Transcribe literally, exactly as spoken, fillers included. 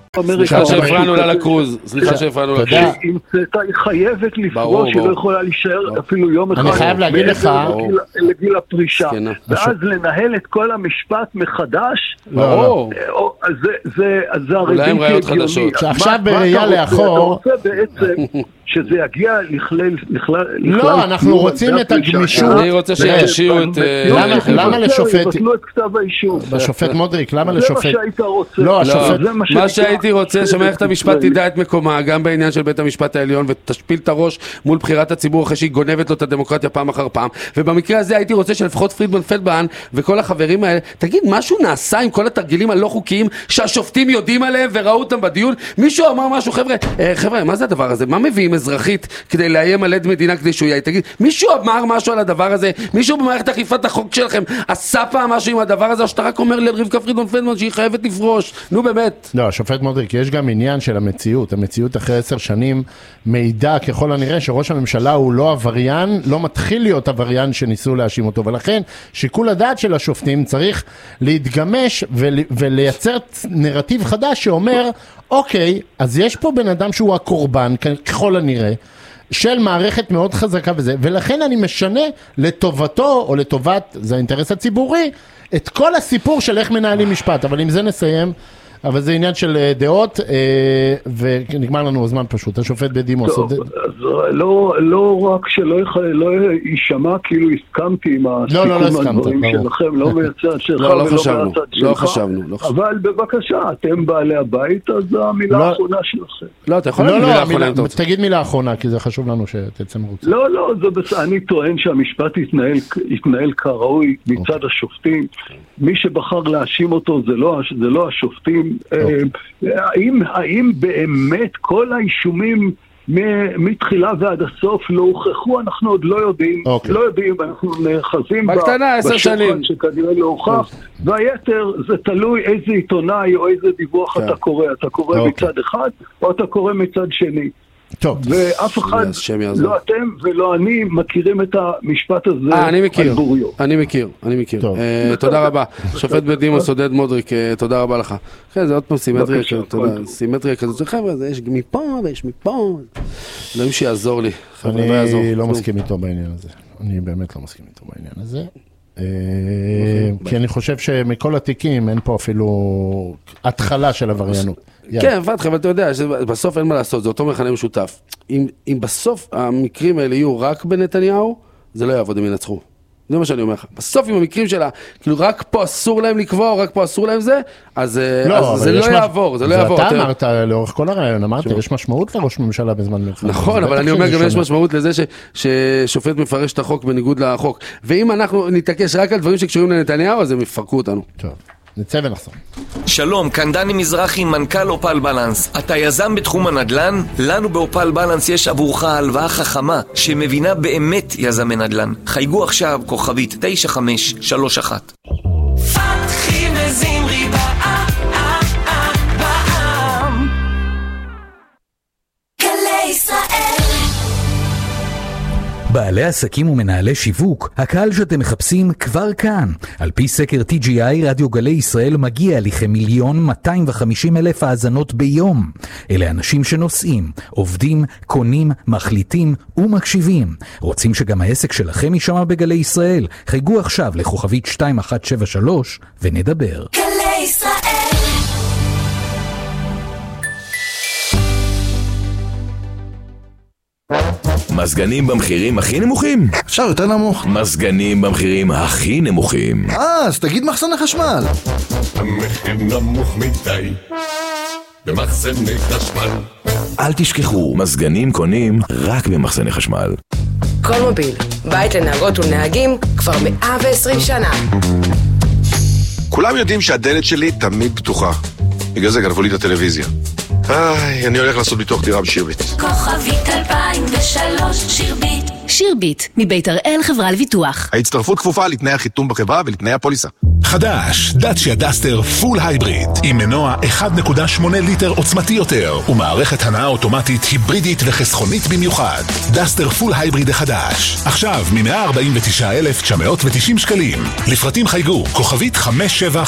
סליחה שהפרענו לה לקרוז, סליחה שהפרענו לה לקרוז. אם היא חייבת לפרוש, היא לא יכולה להישאר אפילו יום אחד. אני חייב להגיד לך... לגיל הפרישה. ואז לנהל את כל המשפט מחדש, זה הרדים חדשות. שעכשיו בראייה לאחור... אתה רוצה בעצם... שזה יגיע לכלל... לא, אנחנו רוצים את הגמישות. אני רוצה שירשיעו את... למה לשופט... יבטלו את כתב האישום. בשופט מודריק, למה לשופט... זה מה שהיית רוצה. לא, השופט... מה שהייתי רוצה, שמערכת המשפט תדע את מקומה, גם בעניין של בית המשפט העליון, ותשפיל את הראש מול בחירת הציבור אחרי שהיא גונבת לו את הדמוקרטיה פעם אחר פעם. ובמקרה הזה הייתי רוצה שלפחות פרידמן פלדמן וכל החברים האלה, תגיד, משהו נעשה עם כל התרגילים הלא חוקיים שהשופטים יודעים עליהם וראו אותם בדיון? מישהו אמר משהו, חבר'ה, חבר'ה, מה זה הדבר הזה? מה מביאים אזרחית כדי לאיים על עד מדינה כדי שהוא יהיה? תגיד, מישהו אמר משהו על הדבר הזה? מישהו במערכת אכיפת החוק שלכם עשה פעם משהו עם הדבר הזה, או שאתה רק אומר לרבקה פרידמן פלדמן שהיא חייבת לפרוש? נו באמת. לא, השופט מודריק, יש גם עניין של המציאות. המציאות אחרי עשר שנים מעידה ככל הנראה שראש הממשלה הוא לא עבריין, לא מתחיל להיות עבריין שניסו להאשים אותו, ולכן שיקול הדעת של השופטים צריך להתגמש ולייצר נרטיב חדש שאומר, אוקיי, אז יש פה בן אדם שהוא הקורבן, ככל הנראה, של מערכת מאוד חזקה וזה, ולכן אני משנה לטובתו או לטובת, זה האינטרס הציבורי, את כל הסיפור של איך מנהלים משפט. אבל עם זה נסיים, אבל זה עניין של דעות, ונגמר לנו הזמן פשוט. השופט בדימוס. טוב, אז לא, לא רק שלא יישמע כאילו הסכמתי עם הסיכום הדברים שלכם, לא מהצד שלך ולא מהצד שלך, אבל בבקשה, אתם בעלי הבית, אז המילה האחרונה שלכם. לא, אתה יכול להגיד מילה האחרונה. תגיד מילה האחרונה, כי זה חשוב לנו שתצא מרוצה. לא, לא, אני טוען שהמשפט יתנהל כראוי מצד השופטים. מי שבחר להאשים אותו זה לא השופטים. האם, האם באמת כל האישומים מתחילה ועד הסוף לא הוכחו? אנחנו עוד לא יודעים, לא יודעים, אנחנו נאחזים בשוחד שכנראה לא הוכח, והיתר זה תלוי איזה עיתונאי או איזה דיווח אתה קורא, אתה קורא מצד אחד או אתה קורא מצד שני. טוב. ואף אחד, לא אתם ולא אני, מכירים את המשפט הזה. אה, אני מכיר, אני מכיר, אני מכיר. תודה רבה. שופט בדימוס עודד מודריק, תודה רבה לך. כן, זה עוד פעם סימטריה, סימטריה כזאת. חבר'ה, יש מפה ויש מפה. לא אם שיעזור לי. אני לא מסכים איתו בעניין הזה. אני באמת לא מסכים איתו בעניין הזה. כי אני חושב שמכל התיקים אין פה אפילו התחלה של עבריינות. כן, פתח, אבל אתה יודע, בסוף אין מה לעשות, זה אותו מכנה משותף. אם, אם בסוף המקרים האלה יהיו רק בנתניהו, זה לא יעבוד, הם ינצחו. זה מה שאני אומר לך. בסוף עם המקרים שלה, כאילו רק פה אסור להם לקבוע, רק פה אסור להם זה, אז, לא, אז זה לא יעבור, זה לא יעבור. אתה אמרת לאורך כל הרעיון, אמרת, יש משמעות לראש ממשלה בזמן מלחמה. נכון, אבל אני אומר גם יש משמעות לזה ששופט מפרש את החוק בניגוד לחוק. ואם אנחנו נתעקש רק על דברים שקשורים לנתניהו, אז הם יפרקו אותנו. טוב. נצא ונחסום. שלום, כאן דני מזרחי, מנכ"ל אופל בלנס. אתה יזם בתחום הנדל"ן? לנו באופל בלנס יש עבורך הלוואה חכמה שמבינה באמת יזמי נדל"ן. חייגו עכשיו כוכבית תשע חמש שלוש אחת. פתחי וזמרי בעם גלי ישראל. בעלי עסקים ומנהלי שיווק, הקהל שאתם מחפשים כבר כאן. על פי סקר טי ג'י איי, רדיו גלי ישראל מגיע לכמיליון מאתיים וחמישים אלף האזנות ביום. אלה אנשים שנוסעים, עובדים, קונים, מחליטים ומקשיבים. רוצים שגם העסק שלכם יישמע בגלי ישראל? חייגו עכשיו לכוכבית שתיים אחת שבע שלוש ונדבר. גלי ישראל. מזגנים במחירים הכי נמוכים? אפשר יותר נמוך. מזגנים במחירים הכי נמוכים. אה, אז תגיד מחסני חשמל. המחיר נמוך מדי במחסני חשמל. אל תשכחו, מזגנים קונים רק במחסני חשמל. כל מוביל, בית לנהגות ולנהגים כבר מאה ועשרים שנה. כולם יודעים שהדלת שלי תמיד פתוחה. בגלל זה גנבו לי את הטלוויזיה. איי, אני הולך לעשות ביטוח דירה בשירביט. כוכבית אלפיים ושלוש שירביט. שירביט, מבית הראל חברה לביטוח. ההצטרפות כפופה לתנאי החיתום בחברה ולתנאי הפוליסה. חדש, דאצ'יה דסטר פול הייבריד, עם מנוע אחד נקודה שמונה ליטר עוצמתי יותר, ומערכת הנעה אוטומטית היברידית וחסכונית במיוחד. דסטר פול הייבריד החדש, עכשיו מ-מאה ארבעים ותשעה אלף תשע מאות ותשעים שקלים. לפרטים חייגו, כוכבית חמש שבע